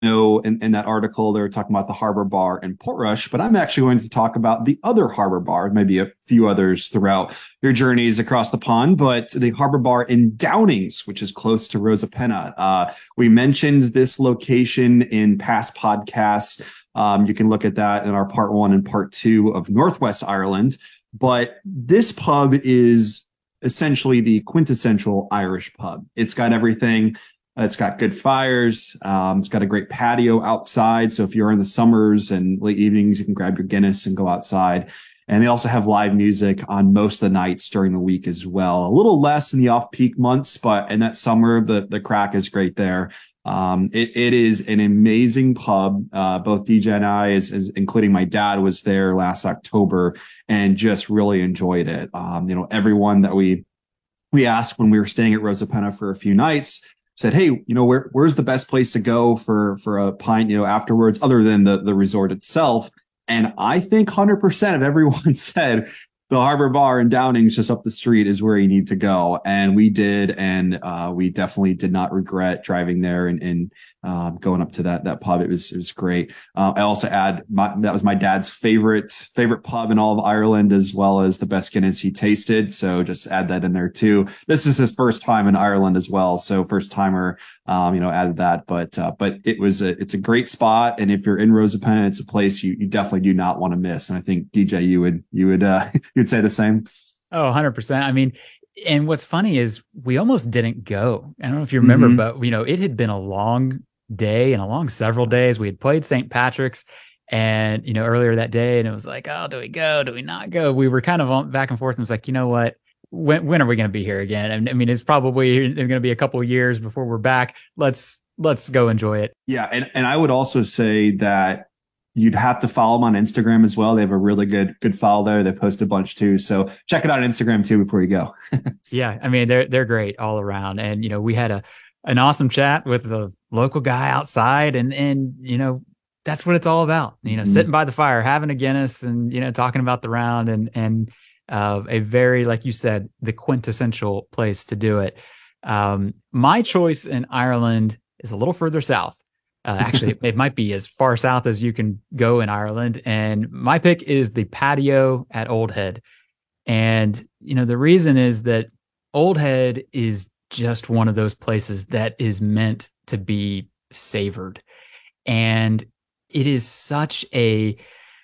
know in that article they were talking about the Harbor Bar in Portrush, but I'm actually going to talk about the other Harbor Bar, maybe a few others throughout your journeys across the pond, but the Harbor Bar in Downings, which is close to Rosapena. We mentioned this location in past podcasts. You can look at that in our part one and part two of Northwest Ireland. But this pub is essentially the quintessential Irish pub. It's got everything. It's got good fires. It's got a great patio outside. So if you're in the summers and late evenings, you can grab your Guinness and go outside. And they also have live music on most of the nights during the week as well. A little less in the off-peak months, but in that summer, the crack is great there. It is an amazing pub. Both DJ and I, including my dad, was there last October and just really enjoyed it. Everyone that we asked when we were staying at Rosapena for a few nights said, "Hey, where's the best place to go for a pint, afterwards, other than the resort itself?" And I think 100% of everyone said the Harbor Bar in Downings, just up the street, is where you need to go. And we did, and we definitely did not regret driving there and going up to that pub. It was great. I also add that was my dad's favorite pub in all of Ireland, as well as the best Guinness he tasted. So just add that in there too. This is his first time in Ireland as well, so first timer. Added that, but it's a great spot, and if you're in Rosapena, it's a place you definitely do not want to miss. And I think DJ, you would you'd say the same. Oh, 100%. I mean, and what's funny is we almost didn't go. I don't know if you remember, but it had been a long day and a long several days. We had played St. Patrick's and, earlier that day, and it was like, oh, do we go? Do we not go? We were kind of back and forth, and it was like, you know what? When are we going to be here again? And I mean, it's probably going to be a couple of years before we're back. Let's go enjoy it. Yeah. And I would also say that you'd have to follow them on Instagram as well. They have a really good follow there. They post a bunch too. So check it out on Instagram too before you go. Yeah. I mean, they're great all around. And, we had an awesome chat with the local guy outside and that's what it's all about, sitting by the fire, having a Guinness and, talking about the round and a very, like you said, the quintessential place to do it. My choice in Ireland is a little further south. Actually, it might be as far south as you can go in Ireland. And my pick is the patio at Old Head. And, the reason is that Old Head is just one of those places that is meant to be savored. And it is such a,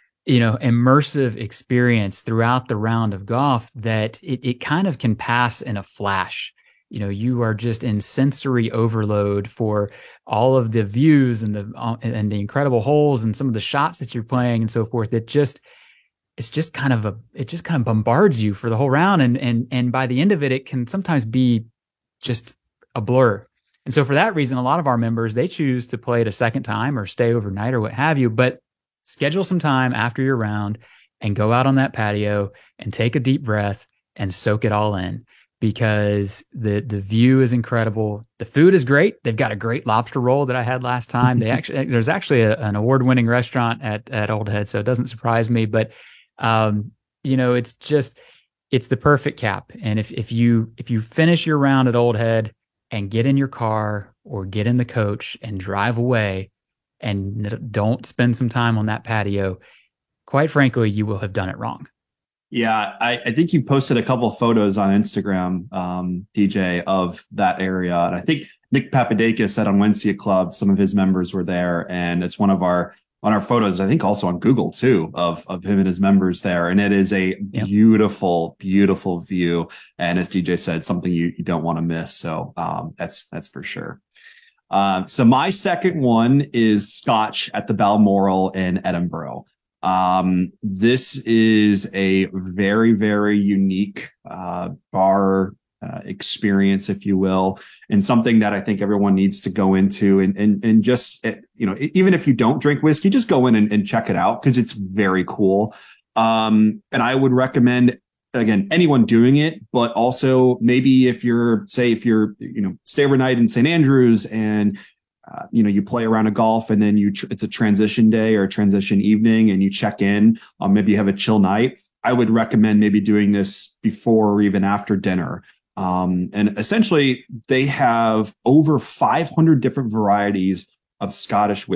immersive experience throughout the round of golf that it kind of can pass in a flash. You are just in sensory overload for all of the views and the incredible holes and some of the shots that you're playing and so forth. It just kind of bombards you for the whole round. And by the end of it, it can sometimes be just a blur. And so for that reason, a lot of our members, they choose to play it a second time or stay overnight or what have you, but schedule some time after your round and go out on that patio and take a deep breath and soak it all in. Because the view is incredible. The food is great. They've got a great lobster roll that I had last time. There's actually an award-winning restaurant at Old Head, so it doesn't surprise me. But it's the perfect cap. And if you finish your round at Old Head and get in your car or get in the coach and drive away and don't spend some time on that patio, quite frankly, you will have done it wrong. Yeah, I think you posted a couple of photos on Instagram, DJ, of that area. And I think Nick Papadakis said on Wednesday Club, some of his members were there. And it's on our photos, I think also on Google too, of him and his members there. And it is a beautiful, beautiful view. And as DJ said, something you don't want to miss. So that's for sure. So my second one is Scotch at the Balmoral in Edinburgh. This is a very, very unique bar experience, if you will, and something that I think everyone needs to go into and just, even if you don't drink whiskey, just go in and check it out because it's very cool. And I would recommend, again, anyone doing it, but also maybe if you're stay overnight in St. Andrews and you play a round of golf and then it's a transition day or a transition evening and you check in, maybe you have a chill night. I would recommend maybe doing this before or even after dinner. And essentially they have over 500 different varieties of Scottish